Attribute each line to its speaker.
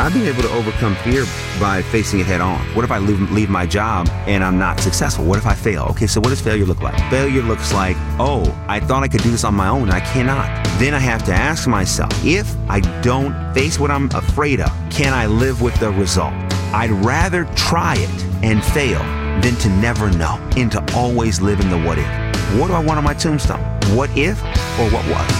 Speaker 1: I've been able to overcome fear by facing it head on. What if I leave my job and I'm not successful? What if I fail? Okay, so what does failure look like? Failure looks like, oh, I thought I could do this on my own and I cannot. Then I have to ask myself, if I don't face what I'm afraid of, can I live with the result? I'd rather try it and fail than to never know and to always live in the what if. What do I want on my tombstone? What if or what was?